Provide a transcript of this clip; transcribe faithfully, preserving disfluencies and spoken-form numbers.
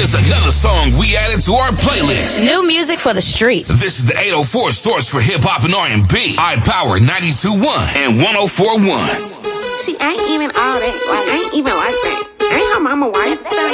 Here's another song we added to our playlist. New music for the streets. This is the eight oh four source for hip-hop and R and B. iPower ninety-two point one and one oh four point one. She ain't even all that. Like, I ain't even like that. Ain't her mama wife.